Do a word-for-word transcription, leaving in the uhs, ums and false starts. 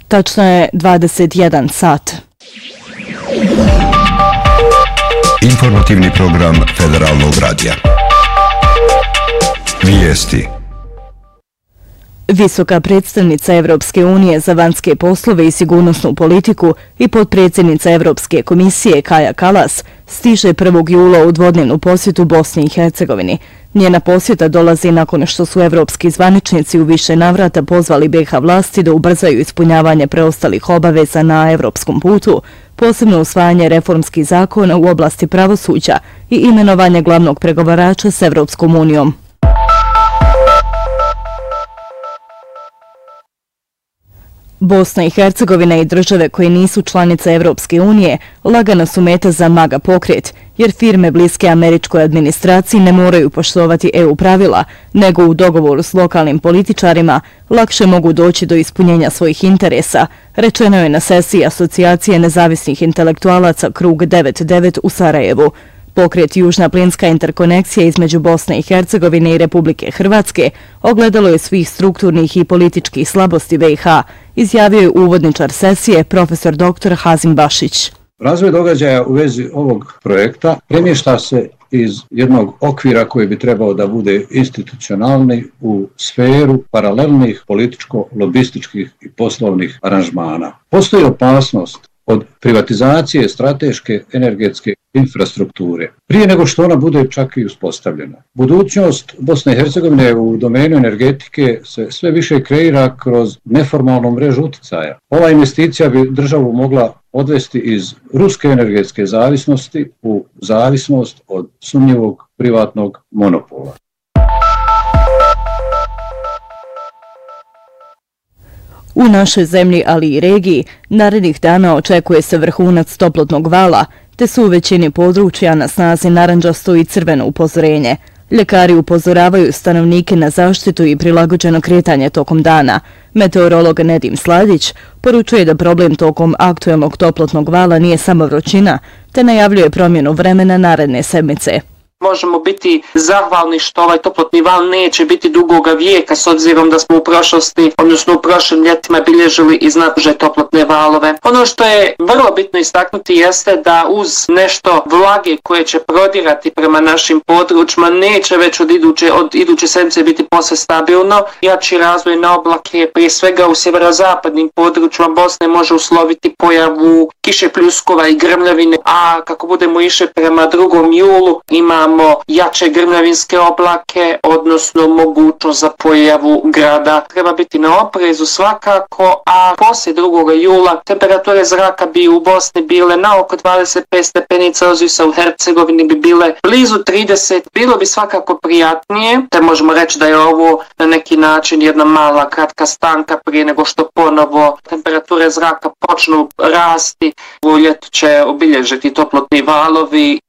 Tačno je dvadeset jedan sat. Informativni program Federalnog radija. Vijesti. Visoka predstavnica Evropske unije za vanjske poslove i sigurnosnu politiku i potpredsjednica Evropske komisije Kaja Kallas stiže prvog jula u dvodnevnu posjetu Bosni i Hercegovini. Njena posjeta dolazi nakon što su evropski zvaničnici u više navrata pozvali be ha vlasti da ubrzaju ispunjavanje preostalih obaveza na evropskom putu, posebno usvajanje reformskih zakona u oblasti pravosuđa i imenovanje glavnog pregovarača s Evropskom unijom. Bosna i Hercegovina i države koje nisu članice Evropske unije lagana su meta za MAGA pokret, jer firme bliske američkoj administraciji ne moraju poštovati e u pravila, nego u dogovoru s lokalnim političarima lakše mogu doći do ispunjenja svojih interesa, rečeno je na sesiji Asocijacije nezavisnih intelektualaca Krug devedeset devet u Sarajevu. Pokret Južna plinska interkonekcija između Bosne i Hercegovine i Republike Hrvatske ogledalo je svih strukturnih i političkih slabosti be ha, izjavio je uvodničar sesije profesor doktor Hazim Bašić. Razvoj događaja u vezi ovog projekta premješta se iz jednog okvira koji bi trebao da bude institucionalni u sferu paralelnih političko-lobističkih i poslovnih aranžmana. Postoji opasnost od privatizacije strateške energetske infrastrukture, prije nego što ona bude čak i uspostavljena. Budućnost Bosne i Hercegovine u domenu energetike se sve više kreira kroz neformalnu mrežu uticaja. Ova investicija bi državu mogla odvesti iz ruske energetske zavisnosti u zavisnost od sumnjivog privatnog monopola. U našoj zemlji, ali i regiji, narednih dana očekuje se vrhunac toplotnog vala, te su u većini područja na snazi narandžasto i crveno upozorenje. Ljekari upozoravaju stanovnike na zaštitu i prilagođeno kretanje tokom dana. Meteorolog Nedim Sladić poručuje da problem tokom aktuelnog toplotnog vala nije samo vrućina, te najavljuje promjenu vremena naredne sedmice. Možemo biti zahvalni što ovaj toplotni val neće biti dugoga vijeka s obzirom da smo u prošlosti, odnosno u prošlim ljetima bilježili i znatne toplotne valove. Ono što je vrlo bitno istaknuti jeste da uz nešto vlage koje će prodirati prema našim područjima neće već od iduće, od iduće sedmice biti posve stabilno. Jači razvoj na oblake, prije svega u sjeverozapadnim područjima Bosne, može usloviti pojavu kiše pljuskova i grmljavine, a kako budemo išli prema drugom julu imamo jače grmljavinske oblake, odnosno mogućnost za pojavu grada. Treba biti na oprezu svakako, a poslije drugog jula temperature zraka bi u Bosni bile na oko dvadeset pet stepeni Celzijusa, u Hercegovini bi bile blizu trideset. Bilo bi svakako prijatnije, te možemo reći da je ovo na neki način jedna mala kratka stanka prije nego što ponovo temperature zraka počnu rasti. U ljetu će obilježiti toplotni valovi